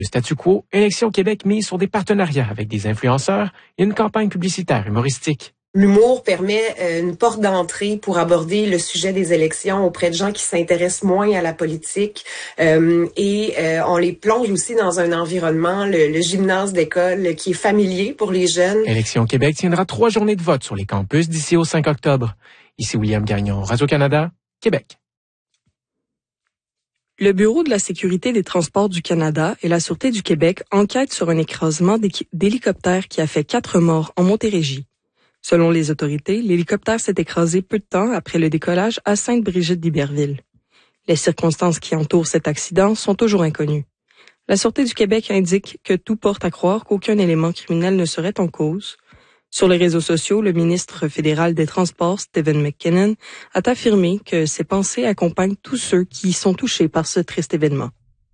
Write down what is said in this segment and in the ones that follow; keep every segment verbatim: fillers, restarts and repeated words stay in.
Le statu quo, Élections Québec mise sur des partenariats avec des influenceurs et une campagne publicitaire humoristique. L'humour permet euh, une porte d'entrée pour aborder le sujet des élections auprès de gens qui s'intéressent moins à la politique euh, et euh, on les plonge aussi dans un environnement, le, le gymnase d'école, qui est familier pour les jeunes. Élections Québec tiendra trois journées de vote sur les campus d'ici au cinq octobre. Ici William Gagnon, Radio-Canada, Québec. Le Bureau de la sécurité des transports du Canada et la Sûreté du Québec enquêtent sur un écrasement d'hélicoptère qui a fait quatre morts en Montérégie. Selon les autorités, l'hélicoptère s'est écrasé peu de temps après le décollage à Sainte-Brigitte-d'Iberville. Les circonstances qui entourent cet accident sont toujours inconnues. La Sûreté du Québec indique que tout porte à croire qu'aucun élément criminel ne serait en cause. Sur les réseaux sociaux, le ministre fédéral des Transports, Stephen McKinnon, a affirmé que ses pensées accompagnent tous ceux qui sont touchés par ce triste événement.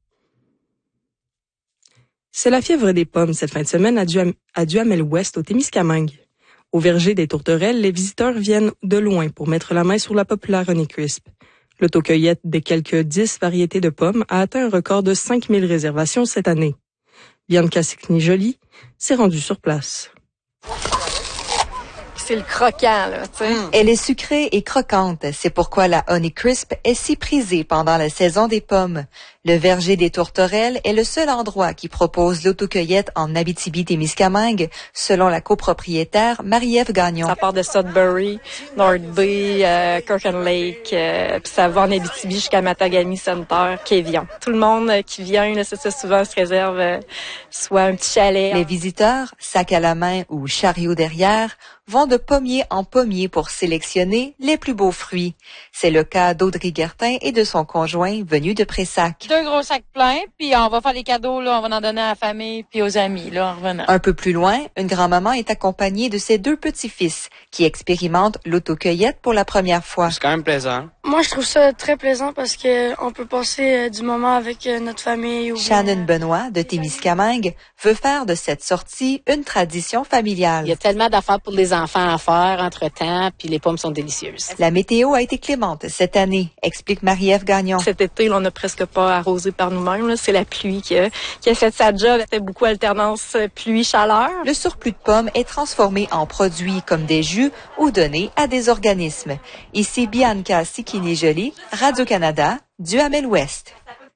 C'est la fièvre des pommes cette fin de semaine à, Duham- à Duhamel-Ouest, au Témiscamingue. Au verger des tourterelles, les visiteurs viennent de loin pour mettre la main sur la populaire Honeycrisp. L'autocueillette des quelques dix variétés de pommes a atteint un record de cinq mille réservations cette année. Bianca Sicni-Joly s'est rendue sur place. C'est le croquant, là, tu sais. Mmh. Elle est sucrée et croquante. C'est pourquoi la Honeycrisp est si prisée pendant la saison des pommes. Le verger des tourterelles est le seul endroit qui propose l'autocueillette en Abitibi-Témiscamingue, selon la copropriétaire Marie-Ève Gagnon. Ça part de Sudbury, North Bay, euh, Kirkland Lake, euh, puis ça va en Abitibi jusqu'à Matagami Center, Kévion. Tout le monde euh, qui vient, là, c'est ça, souvent se réserve euh, soit un petit chalet. Les visiteurs, sac à la main ou chariot derrière, vont de pommier en pommier pour sélectionner les plus beaux fruits. C'est le cas d'Audrey Gertin et de son conjoint venu de Pressac. Deux gros sacs pleins, puis on va faire les cadeaux, là, on va en donner à la famille puis aux amis, là, en revenant. Un peu plus loin, une grand-maman est accompagnée de ses deux petits-fils qui expérimentent l'autocueillette pour la première fois. C'est quand même plaisant. Moi, je trouve ça très plaisant parce que on peut passer euh, du moment avec euh, notre famille. Ou Shannon Benoît de Témiscamingue veut faire de cette sortie une tradition familiale. Il y a tellement d'affaires pour les enfants à faire entre-temps, puis les pommes sont délicieuses. La météo a été clémente cette année, explique Marie-Ève Gagnon. Cet été, là, on n'a presque pas arrosé par nous-mêmes. Là. C'est la pluie qui a, qui a fait sa job. C'était beaucoup alternance pluie-chaleur. Le surplus de pommes est transformé en produits comme des jus ou donné à des organismes. Ici Bianca Sicni-Joly, Radio-Canada, Duhamel-Ouest.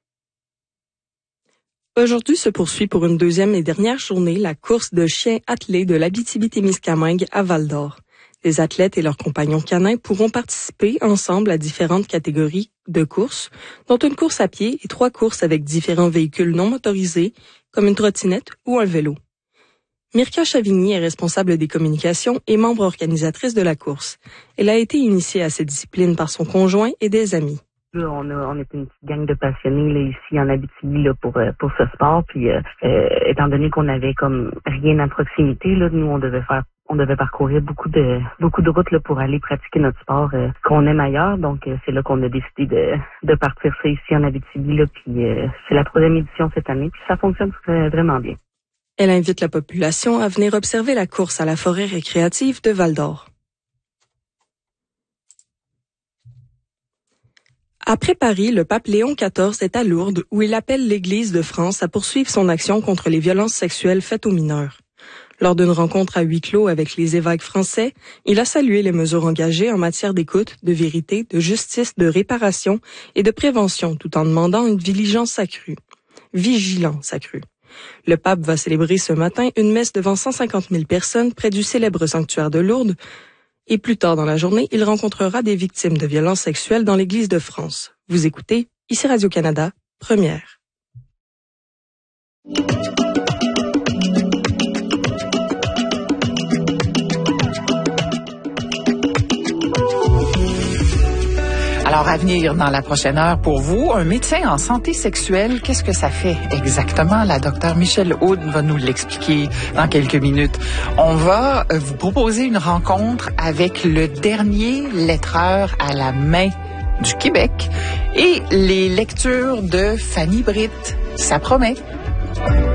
Aujourd'hui se poursuit pour une deuxième et dernière journée la course de chiens attelés de l'Abitibi-Témiscamingue à Val-d'Or. Les athlètes et leurs compagnons canins pourront participer ensemble à différentes catégories de courses, dont une course à pied et trois courses avec différents véhicules non motorisés, comme une trottinette ou un vélo. Mirka Chavigny est responsable des communications et membre organisatrice de la course. Elle a été initiée à cette discipline par son conjoint et des amis. Là, on, a, on est une petite gang de passionnés là, ici en Abitibi là, pour pour ce sport. Puis, euh, euh, étant donné qu'on avait comme rien à proximité, là, nous on devait faire, on devait parcourir beaucoup de beaucoup de routes là, pour aller pratiquer notre sport euh, qu'on aime ailleurs. Donc, euh, c'est là qu'on a décidé de de partir ça ici en Abitibi. Là, puis, euh, c'est la troisième édition cette année. Puis, ça fonctionne vraiment bien. Elle invite la population à venir observer la course à la forêt récréative de Val-d'Or. Après Paris, le pape Léon quatorze est à Lourdes où il appelle l'Église de France à poursuivre son action contre les violences sexuelles faites aux mineurs. Lors d'une rencontre à huis clos avec les évêques français, il a salué les mesures engagées en matière d'écoute, de vérité, de justice, de réparation et de prévention tout en demandant une vigilance accrue. Vigilance accrue. Le pape va célébrer ce matin une messe devant cent cinquante mille personnes près du célèbre sanctuaire de Lourdes. Et plus tard dans la journée, il rencontrera des victimes de violences sexuelles dans l'Église de France. Vous écoutez, ici Radio-Canada, première. Alors, à venir dans la prochaine heure pour vous, un médecin en santé sexuelle, qu'est-ce que ça fait exactement? La docteure Michèle Houde va nous l'expliquer dans quelques minutes. On va vous proposer une rencontre avec le dernier lettreur à la main du Québec et les lectures de Fanny Britt. Ça promet.